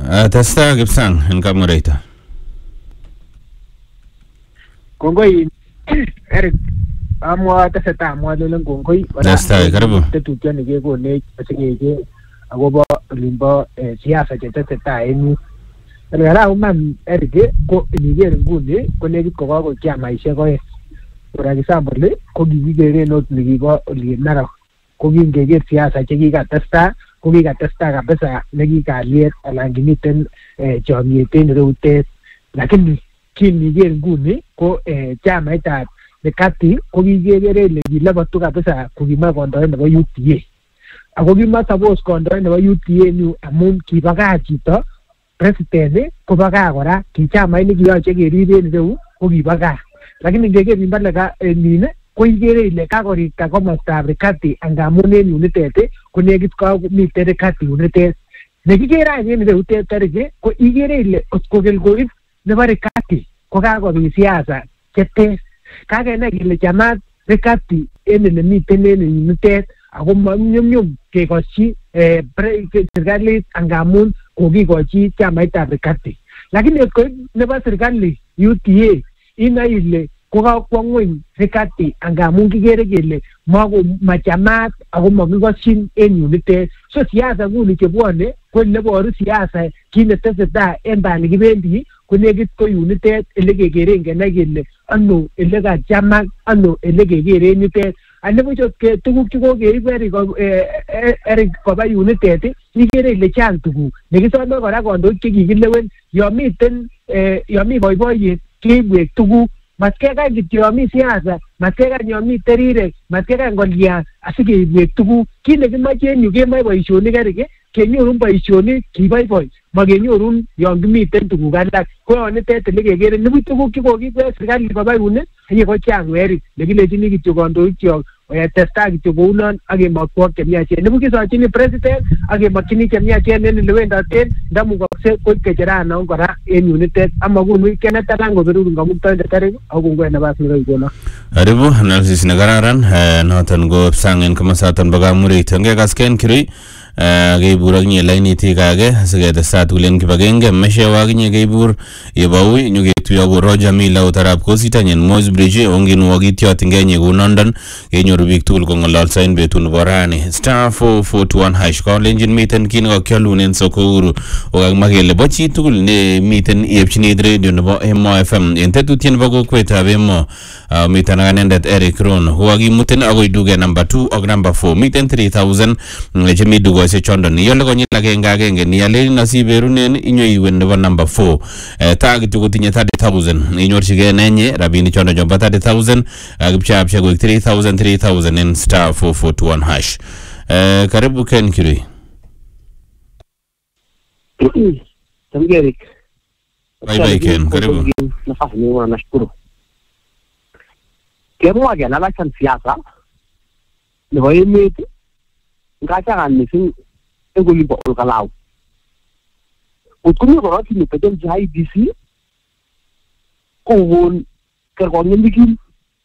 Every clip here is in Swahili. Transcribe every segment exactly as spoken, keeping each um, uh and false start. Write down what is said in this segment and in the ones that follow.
Testa Gibson in Kamureta. Kongoi Eric amwa teseta amwa lelen kongoi Testa karibu. Tetutyo nekekone asikeke akobo olimbo siasa cheteseta en yu. Ngara uman Eric ko iniger nguni ko nekit kokako chamaisiek oeng. For example ko kikikeren ot nikibo Oliet Narok ko kingeker siasa chekikatesta ko kikatesta kabisa nekikaliet anan kimiten chomyet en ireutet, lakini kiniker nguni ko chamaitab Nekati ko kikekere ile kilabatu kabisa kokimach kondoet nebo U T A ako kimach suppose kondoet nebo U T A nyu amun kibakach chito president kobakach kora kichamait nekiyoche kerib en ireu ko kibakach, lakini ngeker mbele ka nine ko ikere ile kakorikta komostab Rekati angamun en yunitet ko nekit komiten Rekati yunitet nekikere any en ireutet tarike ko ikere ile kokelkoip nebo Rekati ko kakobit siasa cheter, kakenai kele chamat Rekati en ele miten en yunitet ako manyumnyum kekochi serikalit angamun kokikochi chamaitab Rekati, lakini nebo serikali U T A inai ile kokakwo ngweny Rekati angamun kikere kele mako machamat ako makikoshin en yunitet. So siasa nguni chebwone ko neboru siasa kit netesetai en bani kibendi ko nekit ko yunitet ele kekeren kenai kele ano ele kachamak ano ele kekeren yutet. Anibuch ke tuguk chekokeib Eric koba yunitet ikere ile chang tuguk nekisome kora kandoik chekikilewen yomiten yomi boiboiyet keibwek tuguk matkekany kityo yomi siasa, matkekany yomi terirek, matkekany ngolian asikeibwek tuguk. Kit nekimoche en yu kemoe boisionik Eric kenyorun boisionik kiboiboi makenyorun yon kimiten tuguk alak ko yonitet ele kekere nibuch tuguk chekokibwek serikali koba yunet enye ko chang Eric nekilechini kityo kandoik kyok testa kityo kounon ak kemokwok chemiachen nibuch kisochini president ak kemokyini chemiachen en elewendoten ndamukokse koib kecheranon kora en yunitet amakonu kenetalan koberurun kamuktoindet Eric ak kongoi nabas nekoikonon. Aribu analysis nekararan noton ko sang en komosaton bo Kamuret ngekasken kiri keibur ak inye lainitik age siketestai tugul en kibagenge meshewa ak inye keibur yebau nyoketuyo ko Roger Mila utarab kositanyen Moise Bridge onginwokitiot ingenye kou London kenyoru biik tugul kong'ololso en betut nebo rani star four four two one hash kolenjin miten kit nekakyolunen soko Uhuru okakimwa kele bo chi tugul ne miten iepchinit radio nebo Emo F M en tetutiet nebo kokwetab Emo miten ak anendet Eric Ron kokakimuten akoi duket number two ak number four miten three thousand chemi dukosiek chondon iyole konyil agenge agenge niyalen nasiberunen inyoiwe nebo number four ta kityo kotinye thirty thousand inyorchigei nenye rabinik chondo chombo thirty thousand kipchapche koik three thousand three thousand en star four four two one hash. Karibu Ken Kirui. Tamgerik. Bye bye Ken, karibu. Nafasi ni wana nashukuru. Kemwa gana la chan siasa. Nebo emet ngachang'an mising en kolimbo Olkalau. Kotkomi korot kimiten I B C kokon kerkong'et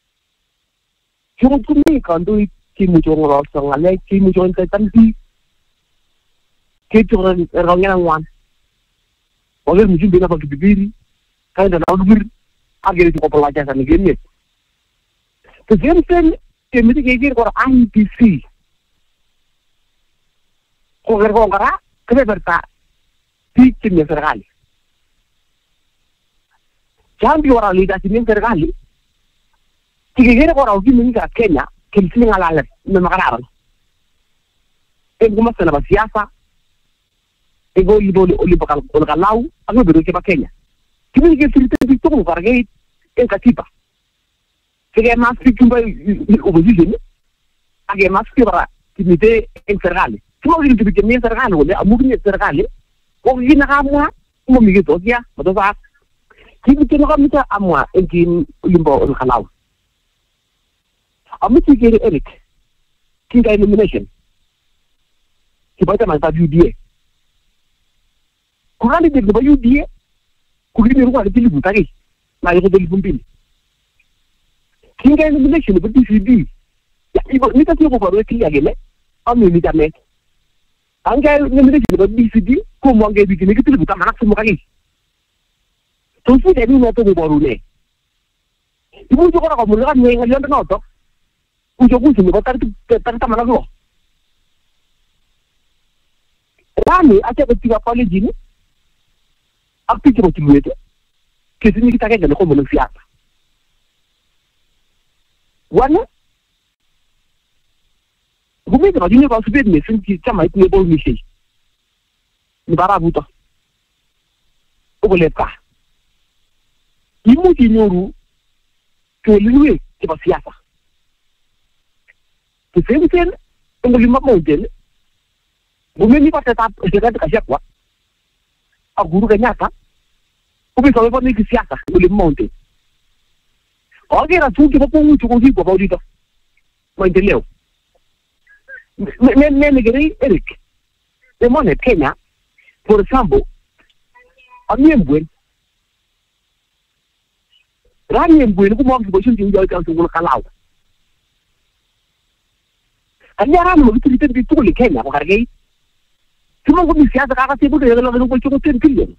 kotkomi kandoik cheimuche kong'ololso ng'alek cheimuche kotetan biik keibchi kerkong'et ang'wan koker mjumbe nebo Kipipiri kaenda nebo Kibir ak kerechi kopol wachesani emet. The same thing kemeche keker kora I B C kokerkong kora kebeberta biik chemie serikali. Chang biik kora leaders chemie serikali chekekere kora ukimeng'ikab Kenya kelchin ng'alalet nemakararan en komosta nebo siasa en olibo Olkalau ak keberberwek chebo Kenya. Kimeche kesirten biik tugul kokerkeit en katiba sikemas biik chumbo opposition ak kemas biik kora chemite en serikali. Kimokilchi biik chemie serikali kole amu kinye serikali ko kit nekamwa momi kiy tos ya motosak. Kit nekomeche amwa en kin olimbo Olkalau ameche kere Eric kinga nomination kibo chamaitab U D A ko candidate nebo U D A ko kinyoru kwa eliput ak na yuko elfu mbili kinga nomination nebo D C D nito sio kubarwe kile kele ami ni jamet Anga nemire ba B C D ko mo nge bi ni kitu buta manak sumo kali. To fu de ni no to boru ne. Ibu jo ko mo ga ni ngali no to. U jo ku sumo tar tar ta manak lo. Rani acha ko tiga college ni. Akti ko timuete. Ke sini kita ke ko mo no fiata. Wana Gumi ko dini ba subet me sinti chama itne bol mi shi. Ni bara buta. O le ka. Imu ti nyoru ko liwe ti ba siasa. Ti sen sen ngoli ma mo del. Gumi ni pa ta ta ka ka kwa. A guru ka nyata. O bi so ba ni ki siasa ngoli mo del. O ge ra tu ki ba ko mu tu ko ki ko ba dito. Mo inteleo. Me me me gari Eric. De mone Kenya, por ejemplo, a mí en buen. Rani en buen como que pues un día que se vuelca lao. Allá rani mo bitu bitu bitu le Kenya, porque gay. Cuma ko misiya sa kaka tibo de lo ko ko ten billion.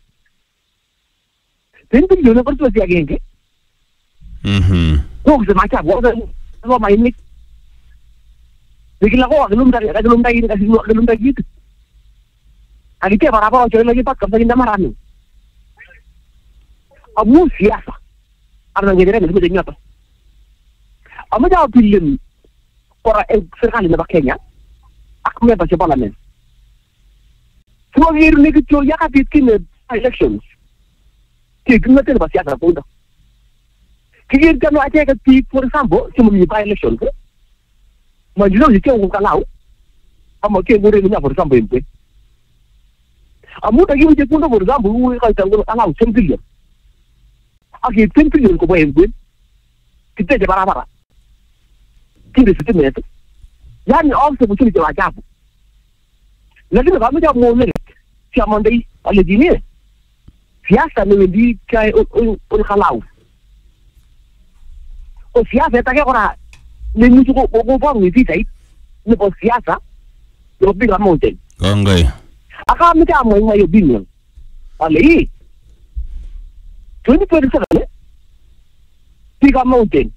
ten billion ko to siya genge. Mhm. Ko se macha ko ko mai ni. Bigla ko aglum dari aglum dari kasi aglum dari gitu. Agi ke para para coy lagi pak kapag hindi marami. Amu siasa. Arang ngedere ngi bede nyata. Amu jaw pilin ora el serkali na Kenya. Ak me ba ci parliament. Fo ngir ni ko yakati kin elections. Ke gna tel ba siasa ko do. Ke ngir kan ate ka ti for example ci mo mi ba election ko. Ma jilo je ke ko kalau. Amo ke ngure ni for example impe. Amu ta gimu je kundo for example u ka tango kalau ten billion. Aki ten billion ko ba impe. Kita je bara bara. Kiri situ meto. Yani also mutuni je wajabu. Lakini kama ja mo ne si amandai ale dini. Siasa ni ndi kai ul kalau. O siasa ta ke ora ni mutu ko ko ba ni fitai ni po siasa yo biga mountain Kongai. aka mi ta mo ngayo billion ale twenty twenty-seven biga mountain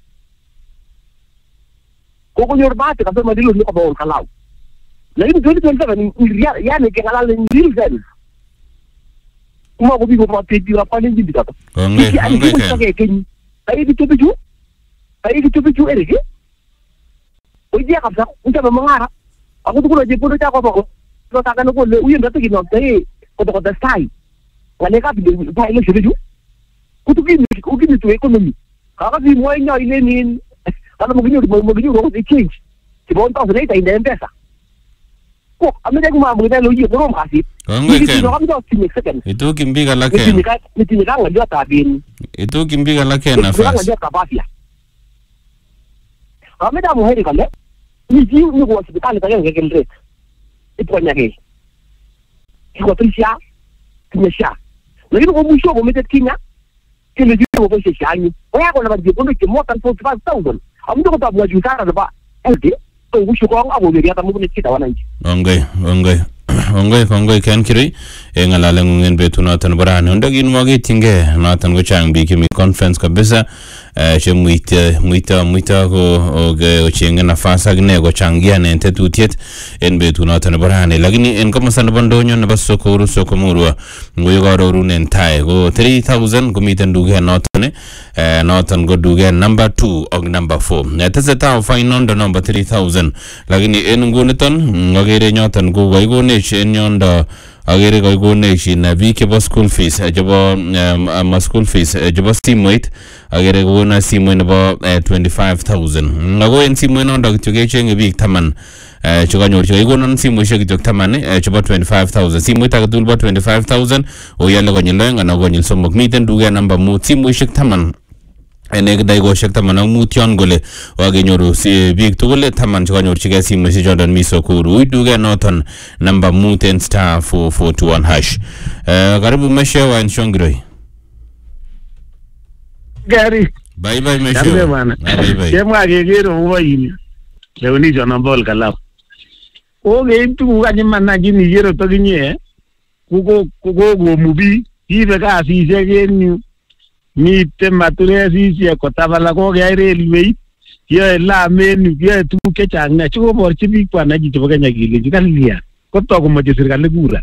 ko ko yor ba ta ka ma dilu ni ko ba kalau la ni twenty twenty-seven ya ya ni ke ngala ni real zen kuma ko bi ko pa te bi pa ni bi ta Kongai. Kongai ken ai di tu biju ai di tu biju ere Uji kabisa unta mangara aku tuh kulo je kulo ta ko ko to ta kan ko le uyen da tigi no tay ko to ko da sai ngale ka bi ba ile seju ku tu gi ku gi tu economy ka ka bi mo nya ile ni kana mo gi mo mo gi ro di change ti bon ta se ta inde empresa ko ame de ma mo da lo yi ko ro ma si Kongai ken. ko am do ti ni second Itu kimbiga la ni ken. ka ni ti ka ngalo ta bin Itu kimbiga la ken ka nafas. ngalo ka ba ya ame da mo heri kale ni ji ni ko hospital ta ngeke gel rek ipo nyake ko tulsia tinyesha lakini ko musho ko metet kinya kile ji ko ko shani oya ko na ba ji ko ke mo tan forty-five thousand amdo ko ta bwa ju tara ba elde to musho ko abo be ya ta mo ne kita wananchi Kongai. Kongai. Kongai kongai ken kiri e ngalale ngungen betu natan barani ndagi nwagi tinge natan go chang bi kimi conference kabisa eh che muita muita muita go oge o chinga nafasa gne go changia ne tetutiet en betu natan barani lakini en kama sana bandonyo na baso ko ru so ko murwa ngoy go ro nen tai go three thousand go miten duge natan eh natan go duge number two og number four ne tata fine on the number three thousand lakini en nguneton ngogere nyotan go go go ne en yonda agere ko gone shi na bi ke school fees jabo ma school fees jabo simoit agere ko na simoit ba twenty-five thousand ngago en simoit no dak tuge chenge bi taman chuga nyor chuga gonon simoit shi jok taman jabo twenty-five thousand simoit ta dul ba twenty-five thousand o yalla ko nyelo ngana go nyil somok miten duge namba mu simoit shi taman ene dai go shakta manang mutyon gole wage nyoru si big tugole taman chuga nyor chiga sim si Jordan miso kuru duge noton number muten star four four two one hash eh karibu meshe wa nshongiroi Gari bye bye meshe Kambe bana bye bye Kema gegero mwa yini Leo ni jona bol kalap oge tu ga nyima na gini yero to ginye ko ko go mubi ibe ka si se genu mi te mature si se ko tabala ko ga railway ye la menu ye tu ke chang na chugo bor chi bi kwa na ji to ga nyagile ji kalia ko to ko mo je sirkal gura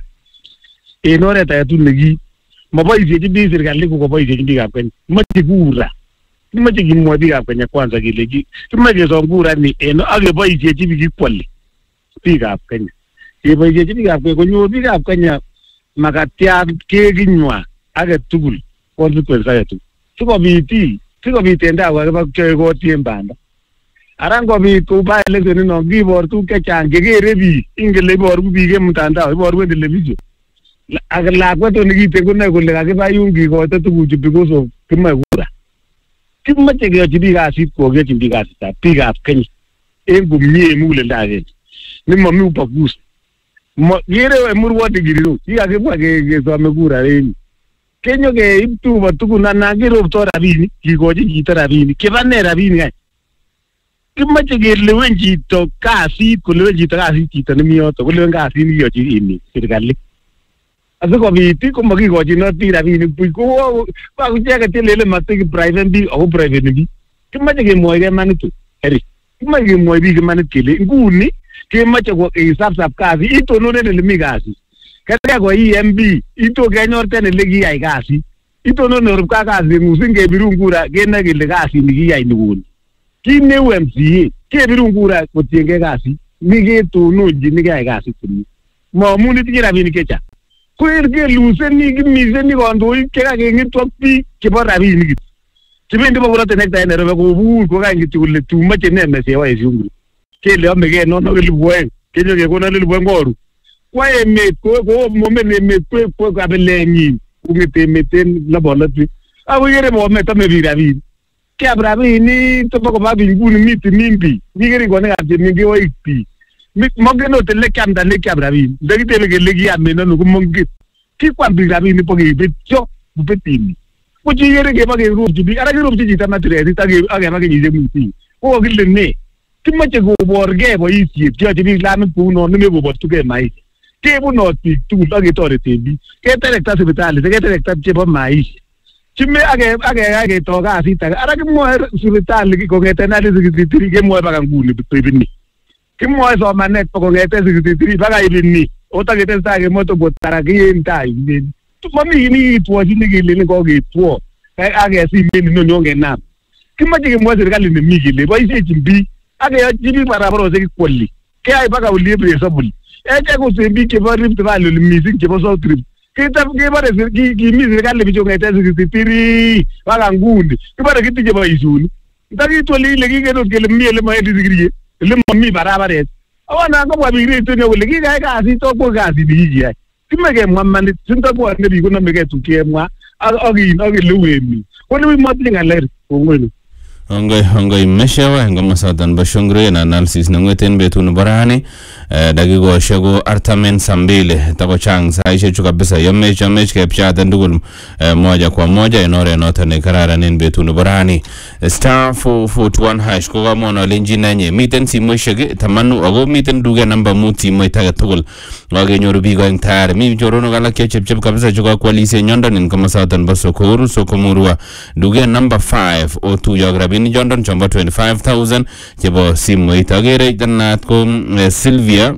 e no re ta tu legi mo boy je ji sirkal ko boy je ji ga kwen mo ji gura ma ji gi mo bi ga kwen kwanza gile ji ma je so gura ni e no age boy je ji bi kwali bi ga kwen e boy je ji bi ga kwen ko nyo bi ga kwen magatia ke ginywa age tugul consequence ya tu tuko biti tuko bitenda wa ba ke go tiembanda arango bi ko ba election no gi bor tu ke change ge rebi ingele bor bi ge mtandao bor we television agar la ko to ni te ko na ko le ga ba yungi ko to tu ju because of kimma gura kimma te ge ji bi ga sit ko ge ji bi ga ta pi ga ken e gum ni mu le da ge ni mo mi pa gus mo yere e mur wodi giro ti ga ge ba ge ge so me gura re kenyo ge itu ba tu na na ge ro to rabini ki go ji ta rabini ke ba ne rabini ga kimma te ge le wen ji to ka si ko le ji ta ka si ti ta ni mi yo to ko le ga si ni yo ji ni sirgali aso ko bi ti ko mo gi go ji no ti rabini pu ko ba ku je ga te le le ma te private bi o private bi kimma te ge mo ge man tu eri kimma ge mo bi ge man ke le nguni kimma te go e sap sap ka si ito no ne le mi ga si ka go E M B ito ge nyor te ne le gi ai ga si ito no no ka ka si musinge birungura ge na ge le ga si ni gi ai ni woni kine U M C ke birungura ko tienge ga si ni ge to no ji ni ga ga si ni mo mu ni ti rabini ke cha ko er ge lu se ni gi mi se ni go ndo ke ga ge ni to pi ke ba rabini gi ti bende ba bura te nek ta ne ro ko bu ko ga ngi ti le tu ma che ne me se wa e jungu ke le me ge no no le buen ke je ge ko na le buen goru kwa e me ko ko mo me ne me ko ko ga bele ni ku me te me te la bola ti a wo yere mo me ta me bi rabini ke abrabi ni to ko ba bi nguni miti mimbi ni geri ko ne ga je mi ge o ipi mi mo ge no te le kam da le ke abrabi de ge te le ge le gi ame no ko mo ge ki kwa bi rabini po ge be jo bu petini ko ji yere ge ba ge ru ji bi ara ge ru ji ta na tre ta ge aga ma ge ni je mu ti ko ge le ne ki ma che go bor ge bo yi ti ti ji bi la mi pu no ne me go bo tu ge mai ke bu no ti tu la ge to re te bi ke te le ta se betale ke te le ta che bo mai chimme age age age to ga sita ara ke mo hospital ki ko ngete na de secretary ke mo ba nguni bibini ke mo so manet ko ngete secretary ba ga ibini o ta ke ta ke mo to botara ke yenta ibini tu mami ni to ji ni ke le ko ke to age si mi no nyonge na ke ma ke mo serikali ni mi ke le ba ise jimbi age ya jibi para baro se ko li ke ai ba ga libre sabuli e ke ko se bi ke ba rift valley le music ke bo so trip kita ke bare ki ki mi serikali le bijo ngete secretary ba ga ngundi ke bare kiti je ba isuni ndagi to li le ki ke do ke le mi le ma disigriye le mo mi bara bare awana ko ba bi ri to ne le ki ga ga si to ko ga si bi ji ai ti me ke mo man tin to ko ne bi ko na me ke tu ke mo agi agi le we mi ko ni mo ti ngaler ko ngoni Ongoy ongoy meshewa ngoma sautan bashongre na analysis na ngweten betu nubarani dagi go shago artamen sambile tako chang saishe chuka bisa yomech yomech ke pchata ndugul moja kwa moja inore nota ne karara nin betu nubarani star four four one hash koga mono lenji nanye miten si mweshege tamanu ago miten duge namba muti mwetaga tugul wage nyoru bigo yung tayari mi jorono gala kia chep chep kabisa chuka kwa lise nyonda nin kama sautan basokuru sokomurua duge namba five o two yogra Bini Jordan chomba twenty-five thousand jebo simu itagere janat ko Sylvia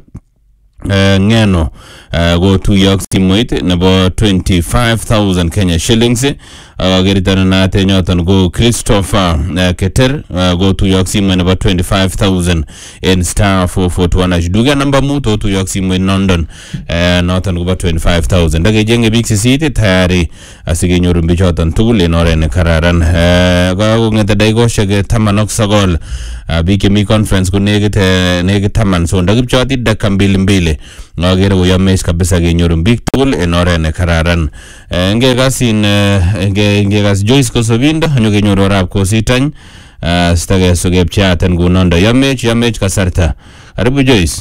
ngeno go to York simu it nabo twenty-five thousand Kenya shillings agere tanana te nyotan go Christopher Keter go to York simu nabo twenty-five thousand in star four four one duga number muto to York simu in London notan go twenty-five thousand dage jenge big city tayari asige nyoru bichotan tugule nore ne kararan go ngeta daigo shege tamanok sagol bike mi conference ko negete negete taman so ndagib chati dakambili mbili ngagere wo yamesh kabisa ge nyoru big tool enore ne kararan nge gasin nge nge gas Joyce ko sobinda nyoge nyoru rap ko sitany stage so ge chaten gunondo yamesh yamesh kasarta karibu Joyce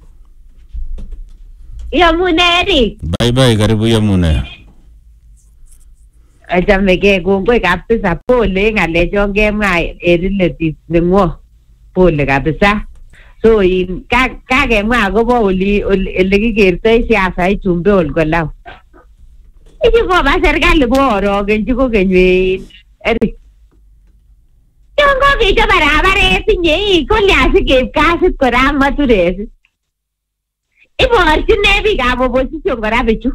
Yamune Eric bye bye karibu Yamune Ajamege gongwe kabisa pole ngale jonge mwa relative ngo pole kabisa So in kakemwa akobo oli ole kikertoi siasa ichumbe olkolau. Iki koba serikali boorokenchi kokeny wet eri. Yon kokechob barabaret inye kolya sikeib kasit kora Maturek. Iborchin ne biikab opposition kora bichu.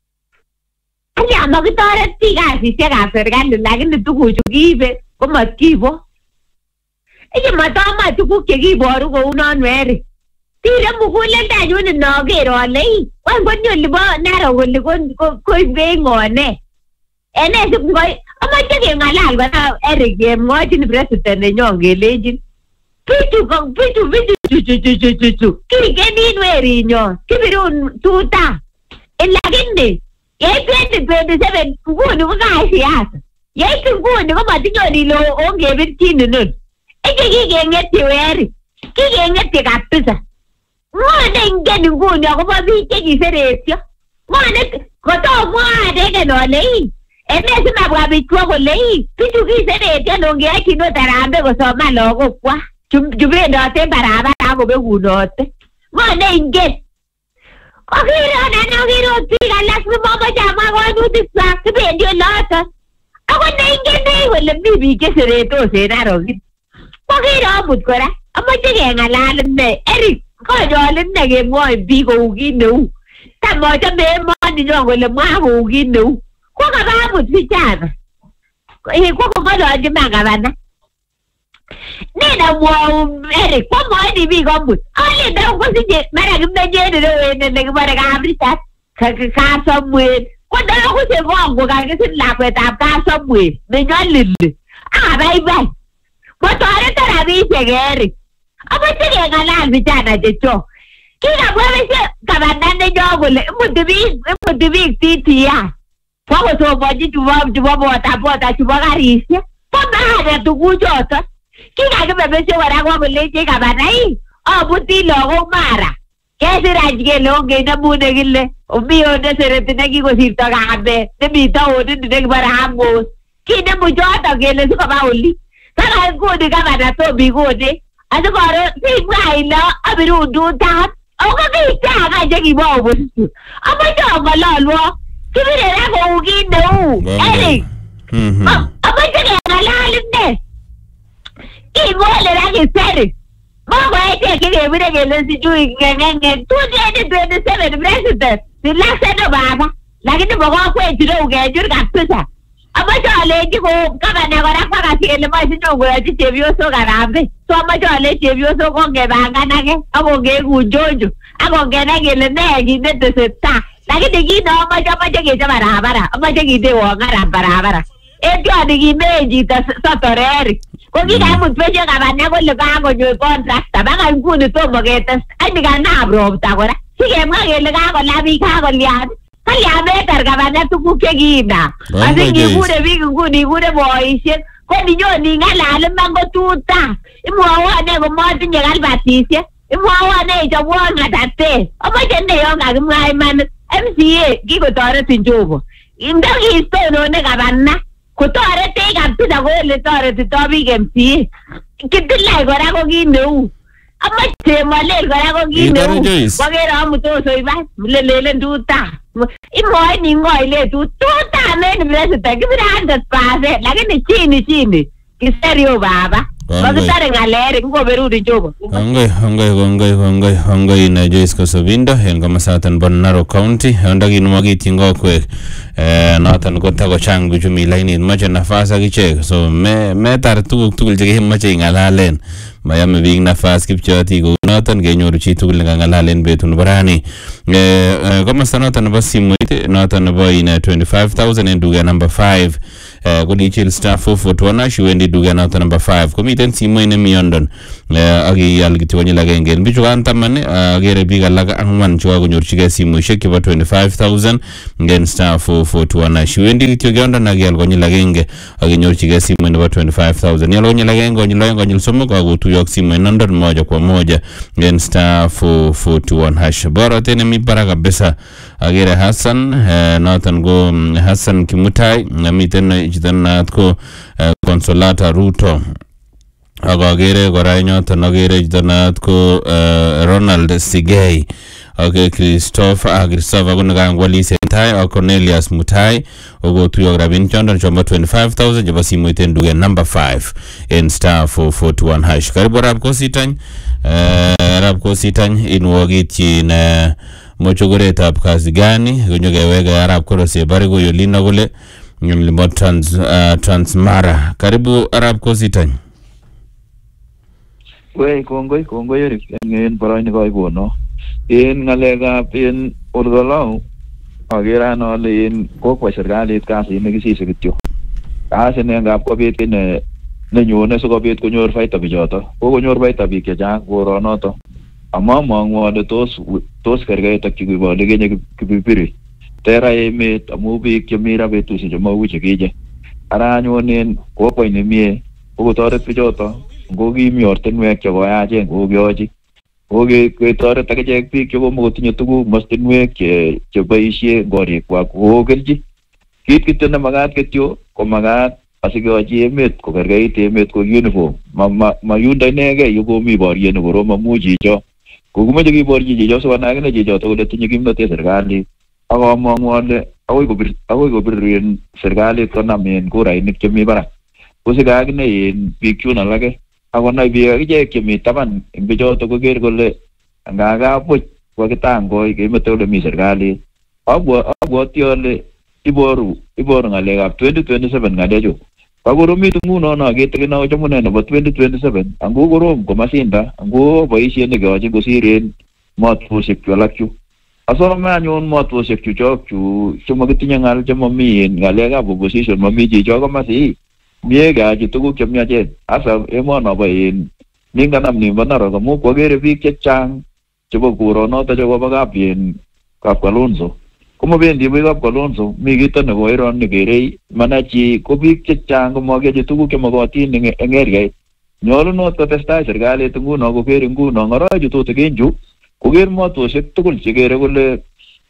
Alya makitoret biik kasisiekab serikali lakini tuguchu kiibe komatkibo. Iki matama tuguk chekiboru kounon weri. Tire muguleldanyun inoker ale ii wan konyo libo Narok kole koibei ngone. Ene sikngoi amache keng'alal kora Eric kemwochin president nenyon kelenjin bichu bichu bichu chu chu chu kikenin werinyon kibirun tuta. Lakini yei twenty twenty-seven nguni ko kai siasa. Yei nguni ko matinyon ile ongebirchin nun. Iki kikeng'etyi weri. Kikeng'etyi kabisa. Ng'one ingen nguni akobo biik chekiseretyo. Ng'one kotomwoe eken ole ii. Ene simabwa bichwa kole ii. Bichu kiseretyo nongeyochino Harambee kosoman lagokwa. Chubendote barabara akobekunote. Ng'one ingen. Kokiron ana kirot biik alak simomoche amwa koinutikchwak kibendi oloton. Ako neingen nei kole mi biik cheseretos en Narok. Kokiro amut kora amache keng'alal ine Eric konyolin ne kemwoe biik kou kit neu. Tamochome emoninyon kole mwa kou kit neu. Kokaba amut vijana. Kokong'ololchi man gavana. Nena mwau Eric komwoini biik amut. Ale ndau kosiche mara kimenyet ireu nekibore Kabritat Kasomwet. Ko ndau kosiche kongo kakisir lakwetab Kasomwet nenyolili. Abaibai. Motoreto rabisiek Eric. Amache keng'alal vijana chechok. Kikabwa beshe gavana nenyon kole imuti biik imuti biik T T I. Kokosomonji chubo botabota chubo karisiek. Po maana tuguchoton. Kikakibe beshe kora kokolenji gavana ii amuti lagok Mara. Kesirach kele ongenemune kile omi onesereti nekikosirto Kambet nemi taonit nekibore Amos. Kinemu choton kele sikoba oli. Saka nguni gavana Tommy Kone asikoro simwa ile abirun tutat. Ako kichaka chekibo opposition. Amache ong'ololwo kibire ra kou kit neu Eric. Amache keng'alal ine. King'ole ra kiseri. Mokoechek chekebire kele sijui ng'eng'eng'eng twenty twenty-seven president silaseno baba. Lakini mokokwech ireu kechur kabisa. Amache alenji ko gavana kora kwakas kele moche sinyokoyochi chepyosok Harambee. So amache alenji chepyosok kongepanganage akongeku njonjo akongenai kele nee kit netesetai. Lakini kit neamache amache kechob barabara. Amache kindewon ng'aran barabara. Etioni kimeei chito Sotoreri. Ko kikaimut beshe gavana kole kakonyor contractor baka nguni tomo ketes. Ani kanam ropta kora. Sikemwa kele kakolaa biik kakolyan. Kalya metar gavana tuguk chekiinam. Asi ngikure biik nguni ikure boisiek. Ko ninyoni ing'alal iman ko tuta. Imwowon ne komatinye kalbatisiek. Imwowon ne ichobwon ng'atatek. Amache ne yon kakimwa imanit. M C A kikotoretin Jobo. Ndokiistonone gavana kotoretech kabisa kole toretito biik M C A. Kitilai kora ko kit neu. Amache molel kora ko kit neu. Kokere amut osoiban lelelen tuta. Imwoini ngoile tu tuta men president kibire one hundred percent lakini chini chini kiserio baba. Makitare ng'alek ngoberuri Jobo. Hongoi hongoi hongoi hongoi hongoi na Joyce Kosovindo en komasatan bo Narok County ondakinumokityin kokwek eh noton kotakochang bichu mi lainit moche nafas akichek so me metar tuguk tugul chekimoche ing'alalen mayame biik nafas kipchoti kou noton kenyoru chi tugul nekang'alalen betut nebo rani eh komasta noton nebo simoit noton nebo ine twenty-five thousand en duka number five eh kodichil star four forty-one ash wendi duka noton number five komiten simoit nemi yondon eh akiyal kityo konyil agenge en bichu kan taman akere biik alak ang'wan chekakonyorchigei simoishek chebo twenty-five thousand ngen star four forty-one ash wendi kityo yondon akiyal konyil agenge akinyorchigei simoit nebo twenty-five thousand yal konyil agenge konyil oeng konyil somok akotuyok simoit nondon moja kwa moja ngen star four forty-one hash borote nemi barak kabisa akere Hassan eh, noton ko Hassan Kimutai namiten chito naat ko eh, Consolata Ruto akagere kora nyoton agere chito naat ko Ronald Sigei ak Christopher Christopher ko nekangwalis en tai ak Cornelius Mutai okotuyo rabin chondon chombo twenty-five thousand chebo simoit en duket number five en star four four two one hash. Karibu Arap Kositany, Arap Kositany inwokityin mochogoretab kazi gani konyokeweka Arap Korose bari kuyolina kule mlimo trans, uh, Transmara. Karibu Arap Kositany. Wey kongoi kongoi Eric en baraini koigono en ngalekab en Olgolou agere ale en kokwa serikalit kasit nekisise kityo kasi nengap kobit ne nenyone sikobit konyor faida bichoto kokonyor faida biik chechang koronoto ama mangwone tos tos kergeit ak kibole kenye kibibiri tera emet amu biik chemira betusiek chemau chekije ara anyonen kokwa nemie kokotoret bichoto ngokimi ortinwek chekoyachen kokyochi oke ketoret akichek biik chekomokotinye tuguk mastinwek che cheboisie ngorikwak kokelchi kit kityo nemakat kityo komakat asikeyochi emet kokerkeit emet ko uniform ma yundo inegei yukomi boriet nekorom amu chicho kokumoche kiborchi chicho sikonai akine chichoto kole tinye kimnotet serikalit ak among'u ale akoi kobir akoi kobir en serikalit konam en kurainik chemi barak kosike akine en biik chun alake akonai biik akichek chemi taban eng bichoto koker kole ngaka buch kokitangoi kemete kole mi serikalit abwoti ale iboru iboru ngalekab twenty twenty-seven ngalechu kakoromitu nguno aketeken achomune nebo twenty twenty-seven angu korom komasinda angu boisiet nekeyochin kosir en motosiek chu alak chu asome anyun motosiek chu chok chu chemakitinye ngal chemami en ngalekab opposition mami chicho komasi mie keyochi tuguk chemiachen hasa emonobo en ninganam nimbo Narok amu kwakere biik chechang chebo koronoto chekobo kap en Kap Kalonzo komabendi biik Kap Kalonzo mi kito nekoiron nekerei manachi ko biik chechang komakeyochi tuguk chemokotin eng eriait nyolunot kotestai serikalit nguno koker nguno ngorochu tutigin chu koker motosiek tugul chekere kole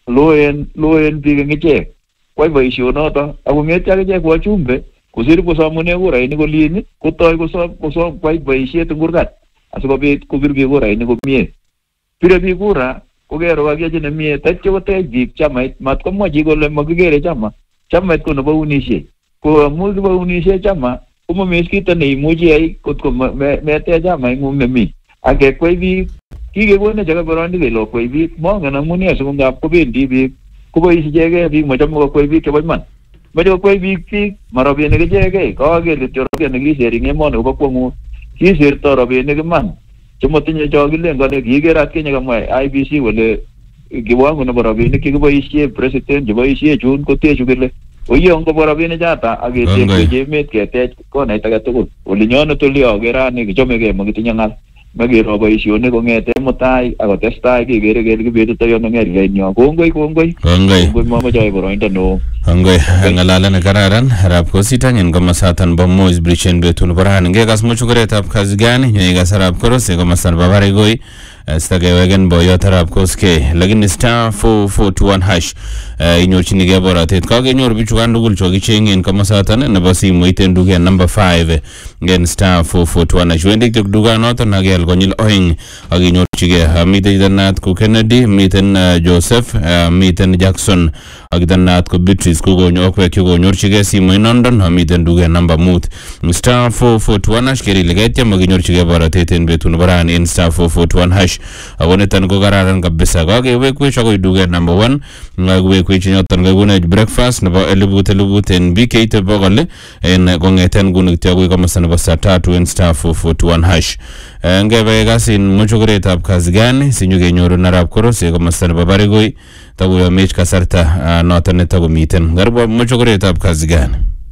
loen loen biik eng ichek kwai boisionoto akong'etyo akichek wachumbe kusir kosomune kurainik kolin kotoi kosom kosom kwai boisiet eng kurgat asikobit kopir biik kurainik komie pire biik kura kokero kakiyochi nemie tatyo kotech biik chamait matkomwa chi kole makikere chama chamait ko nebo unisiet ko amu kibo unisiet chama komamis kito neimuchi iyai kotko metech chamaing'ung nemi akekwai biik kikekonech akaboronik kele okwai biik mongen amune sikongap kobendi biik kobois ichekei biik machome kokwai biik chebo iman mache kokwai biik biik marobinik ichekei kaker kityo robinik kiser eng emoni kobo kwong'ut kiserto robinik iman chemotinye chokilen kole kiker atkinye kamwa I B C kole kiwango nebo robinik chekiboisie president cheboisie chun kotechu kele oye ngobwa robinik chata aketech emet ketech konait age tugul olinyonet oli akerani kichomegei makitinye ngal makero boisionik kong'ete mutai akotestai kekere kele kibetitoi ano ngerienyo kongoi kongoi kongoi mamoche ai boroindo neo kongoi ngalalet nekararan Arap Kositany en komosaton bo Moi's Bridge en betut nebo rani ngekas mochokoretab kazi gani nyoikas Arap Korose komosta nebo Barakoi stakeweken boyot Arap Koskei lakini star four four two one hash inyorchinigei borotet kakenyor bichu kan tugul chokicheng en komosaton nebo simoit en duket number five en star four four two one hash wendi kityo dukanoton akel konyil oeng akinyorchigei miten chito naat ko Kennedy miten Joseph miten Jackson ak chito naat ko Beatrice kokonyokwek chekonyorchigei simoit nondon amiten duket number mut star four four two one hash kerile ketyem akinyorchigei borotet en betut nebo rani en star four four two one hash ako niton ko kararan kabisa kakewekwech akoi duket number one kakewekwech nyoton kakonech breakfast nebo elibut elibut en B K te bokol en kong'eten nguni kityo akoi komosta nebo saa tatu en star four four two one hash ngebe kasin mochokoretab kazi gani sinyokenyoru Arap Korose komosta nebo Barakoi takoyomech kasarta noton netakomiten karibu mochokoretab kazi gani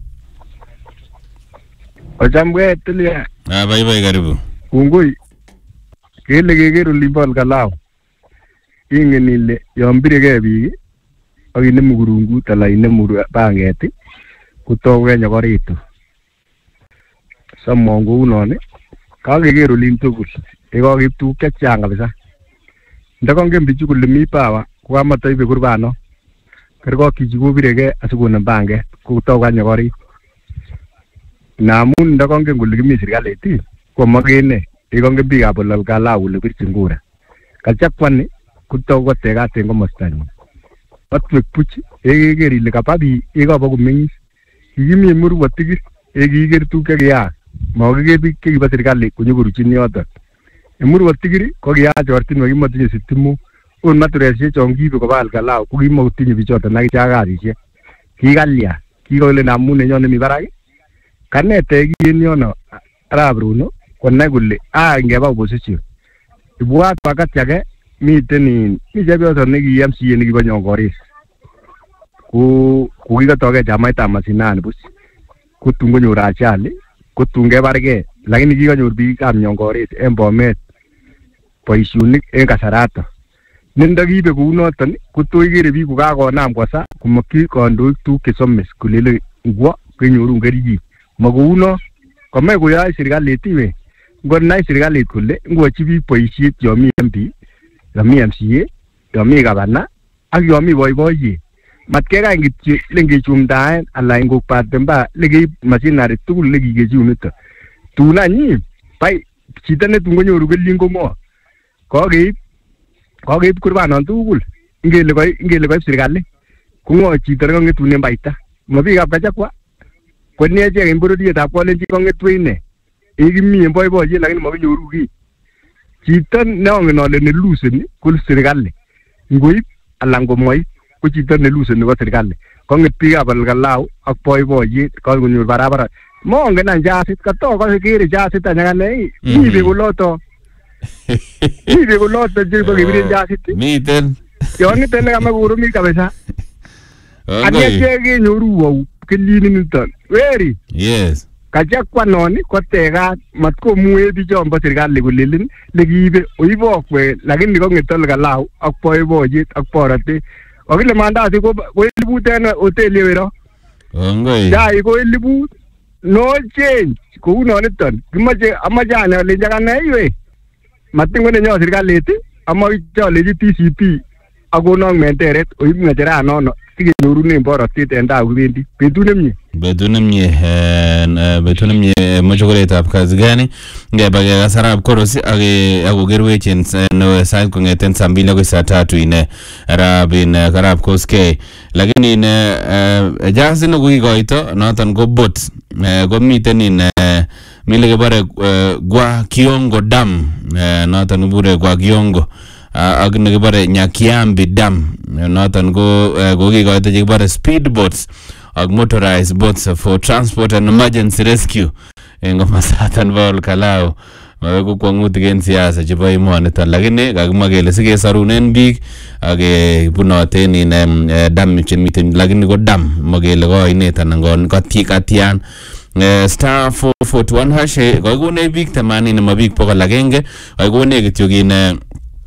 ochamgei tilia baibai karibu kongoi kele keker olimbo Olkalau ingen ile yon birekei biik ak inemu kurungut ala inemu banget kotou kenyokoritu somong kounon kakeker olin tugul yekakeib tuguk chechang kabisa ndakongen bichu kole mi pawa kokamatoibe kurbano kerkok chichi kobirekei asikonem banget kotou kanyokorit namun ndakongen kole kimi serikalit komagene ikonge biikab Olkalau kole birchin kura. Kachakwani kotoko tegat eng komostanyin. Otwek puch ekeker ile kaba biik yekaba komeng'is. Kikimi murwotik ekiker tuguk chekiyaak. Makiker biik chekibo serikali konyokoruchin yotok. Murwotik ko kiyach ortinwek kimotinye sitimok. On maturesiek chon kiibe koba Olkalau ko kimakotinye bichoton ak ichek kasisiek. Kikalya kikole namun nenyon nemi barak. Kanete ki en yono Arap Rono konai kole ah ngeba opposition. Ibwat wakati age miten in mi chepyoso neki M C A nekibo Nyongores. Ko kikatoke chamaitab Mashinani buch. Kotun konyor ajali, kotun kebargei, lakini kikanyor biikab Nyongores en Bomet boisionik en kasarato. Nenda kiibe kounoton kotoi kere biik kokakonam kosa komakyi kandoik tuguk chesomis kolele ngwo kenyoru ngerichik. Makouno komach koyoe serikalit iwe. Ngonai serikalit kole ngwochi biik boisiet yomi M P, yomi M C A, yomi gavana ak yomi boiboiyet. Matkekany kityo lengechumdaen ala ngokpaten mba lekeib machinery tugul lekikechi unito. Tun anyi bai chito netun konyoru kelchin ko ng'o? Kokeib kokeib kurbanon tugul. Ingele koi ingele koib serikali ko ng'o chito nekang'etunen baita? Ma biikab Kachakwa ko ne echek en bororietab Kalenjin kong'etu ine. Ikimi en boiboiyet lakini makinyoru kiy. Chito neongen ale neluseni ko serikali. Ngoib alan ngomoib ko chito neluseni ko serikali. Kong'et biikab Olkalau ak boiboiyet kakonyor barabara. Mongen any jasit kato kere jasit anyakane. Mi biik oloto. Mi biik oloto chebo kebiren jasit. Miten. Yoniten nekama koromit kabisa. Aniachek kenyoru wau kelchin niton. Weri. Yes. Kachakwa noni ko tegat matkomue bichon bo serikali kolelin lekiibe oibokwe lakini kong'et Olkalau ak boiboiyet ak borotet. Okile mandasi ko eliput en hoteli wero. Ongoi. Chai ko eliput. No change. Kou noniton. Kimache amache ane ale jakane iwe. Matingo nenyo serikalit amache alechi T C P akonong menteret oib ng'echeranono sikenyorunen borotet en tai kibendi. Betut nemie. Betut nemie betut nemie mochokoretab kazi gani ngeba kekas Arap Koros ak akokerwech en sait kong'eten saa mbili akoi saa tatu ine Arap in Arap Koskei. Lakini ine jazi no kukikoito noton ko bot komiten in mile kebare Gwa Kiongo Dam noton kibure Gwa Kiongo ak nekibare Nyakiambi Dam noton ko kukikoito chekibare speedboats ak motorized boats for transport and emergency rescue en komasatan bo Olkalau. Ko kwang'utik en siasa chebo emoniton lakini kakimwa kele sikesarunen biik ak bunoten in dam chemiten lakini ko dam makele koinet anan katian. Star four forty-one hash kakikone biik themanini ma biik bokol agenge kakikone kityo kin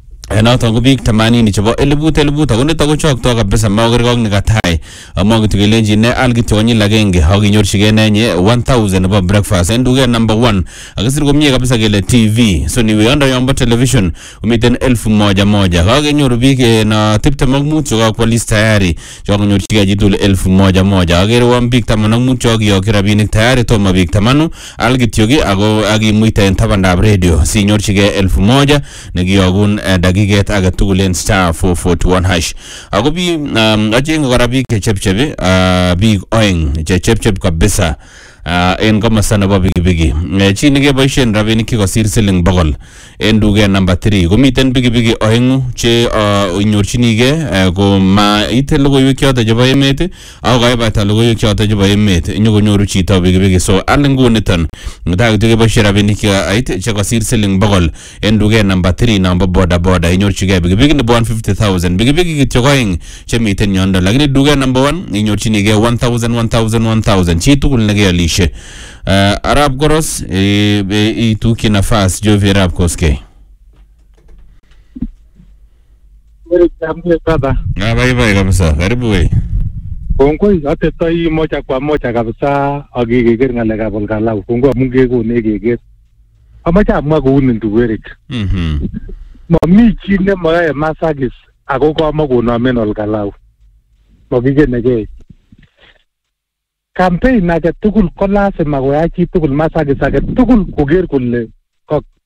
noton ko biik themanini chebo eliput eliput ako nito kochokto kabisa makerkong nekatai amwa kityo kelenji ne al kityo konyil agenge ak inyorchigei nenye one thousand nebo breakfast en duket number one akisir komie kabisa kele T V so niwe ando yombo television umiten elfu moja moja kakenyoru biik na tiptem ak mut chekakwalis tayari chokonyorchigei chitugul elfu moja moja akere wan biik taman ak mut chokiyokyi rabinik tayari tomo biik tamanu al kityo ki ako akimuite en tabandab radio sinyorchigei elfu moja nekiyokun dakiket age tugul en star four forty-one hash ako bi achenge kora biik chechepchebi biik oeng chechepchep kabisa en komasta nebo pikipiki chi nekeboisien rabinik kikosir siling bokol en duket number three komiten pikipiki oengu che inyorchinigei ko ma ite logoiwek choto chebo emet ako kaibata logoiwek choto chebo emet inyokonyoru chito pikipiki so al nguniton ngetai kityo keboisien rabinik ait chekosir siling bokol en duket number three nombo boda boda inyorchigei pikipiki nebo one hundred fifty thousand pikipiki kityo oeng chemiten yondo lakini duket number one inyorchinigei one thousand one thousand one thousand chi tugul nekealishe. Uh, Arap Koros ituki nafasi Jovi Arap Koskei. Bye bye kabisa. Karibu wewe. Kongoi atetoi moja kwa moja kabisa akigeger ng'alekab Olkalau. Kongoi amun kekone keker. Amache amwa kouni ndugu Eric. Mhm. Mami chi nemoyoe masakis ako kamakonomen Olkalau. Makikenegei. Campaign age tugul ko lazima koyai chi tugul masakis age tugul koker kole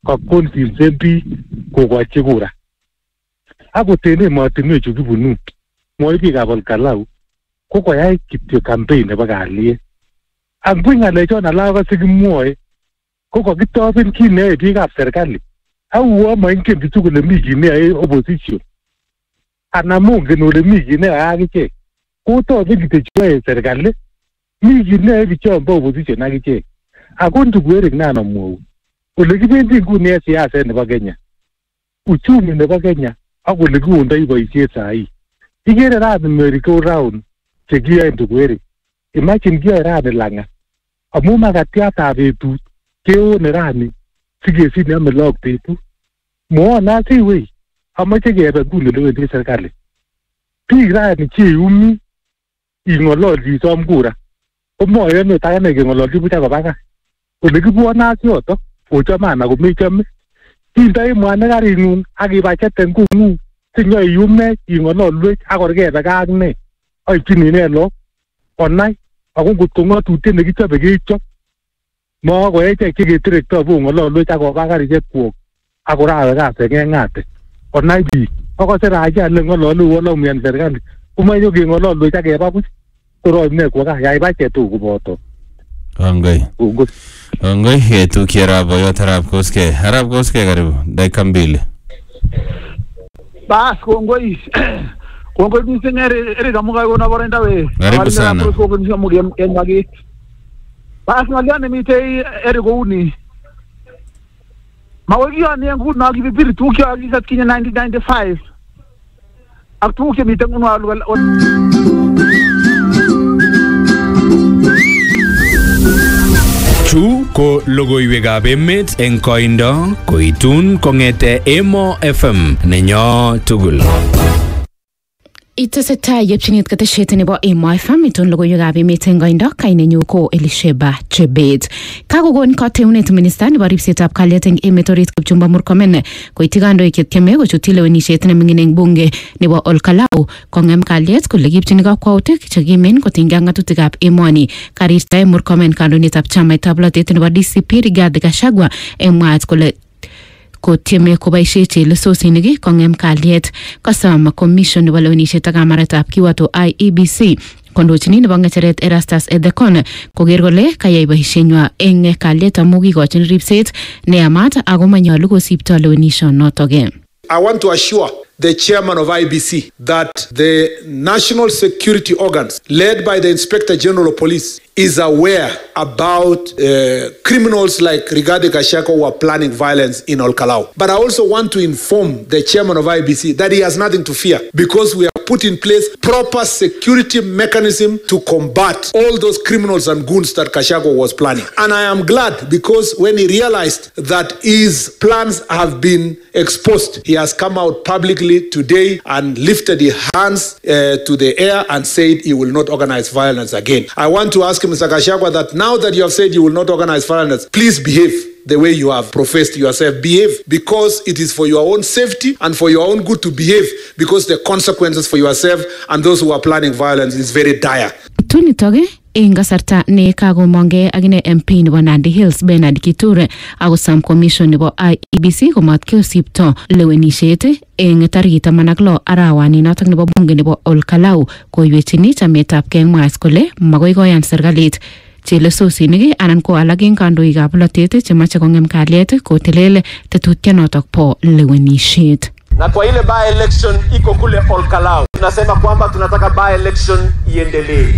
kakonsilsen biik kokochi kura. Akot en emotinwechu kibunu mwoe biikab Olkalau ko koyai kityo campaign nebo kalyet. Ak buch ng'alechon alak akose kimwoe ko kokitoben kit neyoe biikab serikali. Auo moingen bichu kole mi kit neyoe opposition. Anan mongen ole mi kit neyoe akichek. Kotoben kityo cheyoe serikali. Mi kit neyoe bichon bo opposition akichek. Ako ndugu Eric nan amwou. Ole kibendi nguni en siaset nebo Kenya. Uchumi nebo Kenya ak ole kiundoi boisiet sahi. Ikere rani merry-go round chekiyoe ndugu Eric. Imagine kiyoe rani lang'at. Amu makatiatab betut keone rani sikesich neome lagok betut. Mwowon asiwei amoche kebe nguni lewendi serikali. Biik rani cheumi ing'ololchi isom kura. Komoyoni ot akane keng'ololchi buch akoba gaa. Ole kibwone ak yotok ochome anan komechome. Kindoi mwanik karing'ung ak ibachete ngung'ung sinyoiyumech ing'ololwech akor kebe gaa ak ne. Oipchini ne lok onai ako ngot ko ng'otutiet nekichobe kechop. Moko echek cheketerektoi bong'ololwech akoba karisiek kwok akor awe gaa seng'eng'ate. Onai biik akose raia le ng'ololu wolaumian serikali komoe keng'ololwech ak keba buch koroib ne kwo gaa yai bachet koboto. Ongoi. Ongoi. Ongoi ketuki Arap Boyot Arap Koskei. Arap Koskei karibu dakika mbili. Bas kongoi. Kongoi missing Eric amukai kona boroindo we. Karibu sana. Bas ng'alyon nemitei Eric kouni. Makoi kiyoni nguno kibibir tuguk chekakisat kinye nineteen ninety-five. Ak tuguk chemiten nguno Chu ko logoiwekab emet eng koindo koitun kong'ete Emo F M nenyo tugul. Itesetai yepchinet ketesiet nebo Emo F M itun logoiwekab emet eng koindo kainenyu ko Elisheba Chebet. Kakokon kateunet minista nebo ripsetab kalyet eng emet orit Kipchumba Murkomen koityi kandoik chetieme kochutyi lewenisiet neming'in eng bunge nebo Olkalau kong'em kalyet kole kipchini kakwautik chekimen kotinygei ak ng'atutikab emoni. Karirtae Murkomen kandoindetab chamaitab bolotet nebo D C P Rigathi Gachagua eng mwaet kole kotieme koboisie chelesosinik kong'em kalyet. Kosom commission nebo lewenisiet ak kamaretab kiwato I E B C kondochini nebo ng'echeret Erastus Ethekon koker kole kayai boisienywa eng kalyet amu kikochin ripset neyamat ako manyolu kosipto lewenisionotok. I want to assure the chairman of I B C that the national security organs led by the Inspector General of Police is aware about uh, criminals like Rigathi Gachagua who are planning violence in Olkalau. But I also want to inform the chairman of I B C that he has nothing to fear because we have put in place proper security mechanism to combat all those criminals and goons that Gachagua was planning. And I am glad because when he realized that his plans have been exposed, he has come out publicly today and lifted his hands uh, to the air and said he will not organize violence again. I want to ask Mister Gachagua that now that you have said you will not organize violence, please behave the way you have professed yourself. Behave because it is for your own safety and for your own good to behave because the consequences for yourself and those who are planning violence is very dire. Tunitoge eng kasarta ne kakomonge akine M P nebo Nandi Hills Bernard Kiture ako Sam Commission nebo I E B C komat kosipto lewenisiet eng tarikit taman ak lo arawani notok nebo bunge nebo Olkalau koiwechini chametabgei mwaas kole makoi koyan serikalit chelesosinik anan ko alak eng kandoikab bolotet chemache kong'em kalyet kotelel tetutienotok po lewenisiet. Na kwa ile by election iko kule Olkalau, tunasema kwamba tunataka by election iendelee.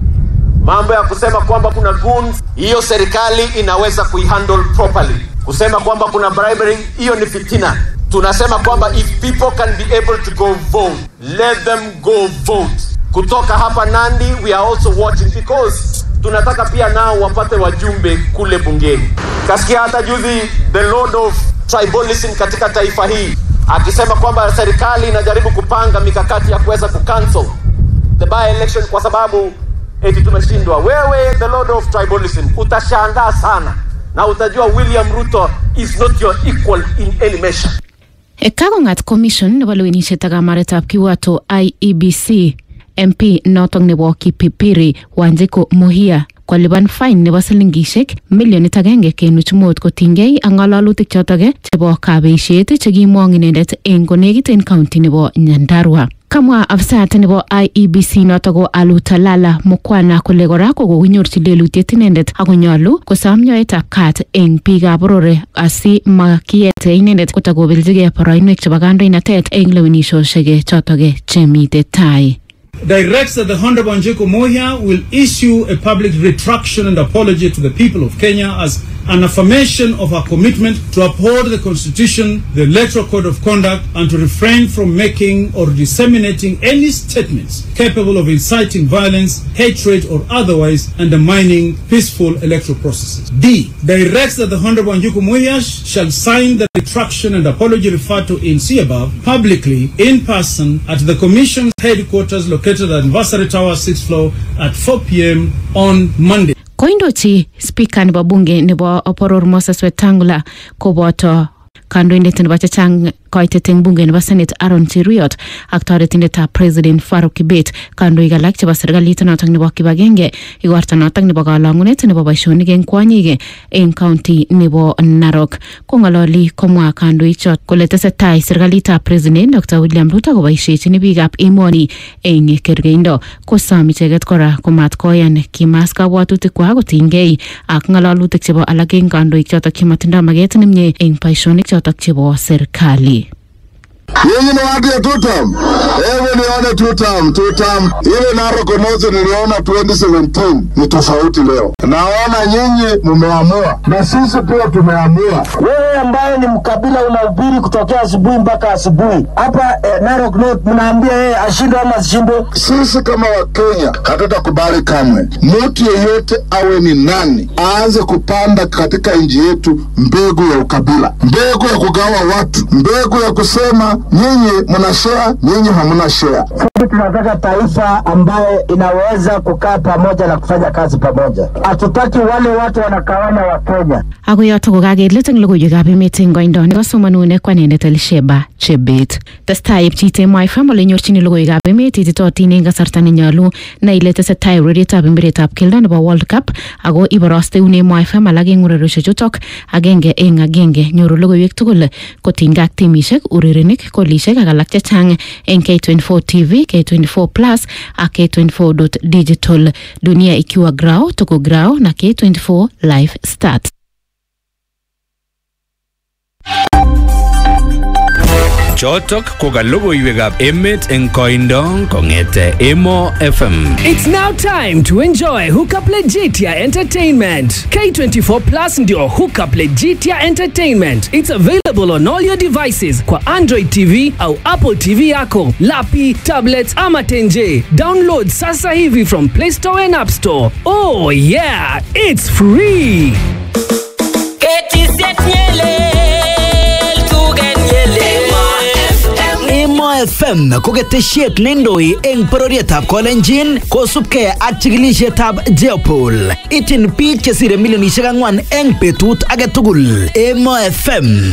Mambo ya kusema kwamba kuna goons, hiyo serikali inaweza kuihandle properly. Kusema kwamba kuna bribery, hiyo ni fitina. Tunasema kwamba if people can be able to go vote, let them go vote. Kutoka hapa Nandi, we are also watching because tunataka pia nao wapate wajumbe kule bungeni. Kasikia hata juzi the lord of tribalism katika taifa hii akisema kwamba serikali inajaribu kupanga mikakati ya kuweza kucancel the by election kwa sababu eti tumeshindwa. Wewe the lord of tribalism utashangaa sana na utajua William Ruto is not your equal in any measure. Ekakong'at commission nebo lewenisiet ak kamaretab kiwato I E B C M P notok nebo Kipipiri Wanjiku Muhia kolipan fine nebo silingishek milionit agenge kenuch mut kotinygei ak ng'alalutik chotok chebo kabeishet chekimwong inendet eng konekit eng county nebo Nyandarua. Kamwa afisayat nebo I E B C noto ko Alutalala Mukwana kole kora ko kokinyorchi lelutiet inendet akonyolu kosom nyoetab kat eng biikab boror asi makiyete inendet kotakobeljigei boroinwek chebo kandoinatet eng lewenishioshek chotok chemite tai. Directs that the Honorable Wanjiku Muhia will issue a public retraction and apology to the people of Kenya as an affirmation of our commitment to uphold the Constitution, the Electoral Code of Conduct, and to refrain from making or disseminating any statements capable of inciting violence, hatred, or otherwise undermining peaceful electoral processes. D. Directs that the Honorable Wanjiku Muhia shall sign the retraction and apology referred to in C above publicly in person at the Commission's headquarters located at Anniversary Tower, sixth floor at four p m on Monday. Koindochi speaker nebo bunge nebo Oporor Moses Wetangula koboto kandoindet nebo chechang koitet eng bunge nebo Senate Aaron Cheruiyot ak toretindetab President Faruk Kibet kandoik alak chebo serikalit notok nebo kibagenge igorta notok nebo kalongunet nebo boisionik eng kwanyik eng county nebo Narok. Kong'ololi komwa kandoichot kole tesetai serikalitab President Doctor William Ruto koboisiechin biikab emoni eng kergeindo, kosom icheket kora komat koyan kimas kabwatutikwak kotinygei ak ng'alalutik chebo alak eng kandoik chotok chematindoi maget nemie eng boisionik chotok chebo serikali. Nyinyi ni watu ya tutam. Ewe nione tutam, tutam. Ile Narok North niliona twenty seventeen ni tofauti leo. Naona nyinyi mumeamua na sisi pia tumeamua. Wewe ambaye ni mkabila unahubiri kutokea asubuhi mpaka asubuhi. Hapa eh, Narok North mnaambia yeye ashinde ama asishinde. Sisi kama Wakenya hatutakubali kamwe mtu yeyote awe ni nani aanze kupanda katika nchi yetu mbegu ya ukabila, mbegu ya kugawa watu, mbegu ya kusema nyinyi mna share, nyinyi hamna share. Sisi tunataka taifa ambaye inaweza kukaa pamoja na kufanya kazi pamoja. Hatutaki wale watu wanakawanya wa Kenya. Ako yoto ko kakelet eng logoiwekab emet eng koindo nebo somanune kwanindet Elisheba Chebet. Testai ipchite MyFM ole nyorchini logoiwekab emet ititootin eng kasarta nenyolu na ile tesetai urerietab mpiretab keldo nebo World Cup ako iborosteune MyFM alak eng ureriosiek chutok agenge eng agenge. Nyoru logoiwek tugul kotinygei ak timisiek, urerenik, kolisiek ak alak chechang eng K twenty-four T V, K twenty-four Plus ak K twenty-four dot digital. Dunia ikiwa grao, tuko grao na K twenty-four Live Stats. Chotok ko ka logoiwekab emet eng koindo kong'ete Emo F M. It's now time to enjoy Hookup Legitia Entertainment. K twenty-four Plus ndio Hookup Legitia Entertainment. It's available on all your devices kwa Android T V au Apple T V yako, lapi, tablets ama tenje. Download sasa hivi from Play Store and App Store. Oh yeah, it's free. Emo F M ko ketesiet neindoi eng bororietab Kolenjin kosubkei ak chikilisietab Jeopol. Itin biik chesire milionisiek ang'wan eng betut age tugul. Emo F M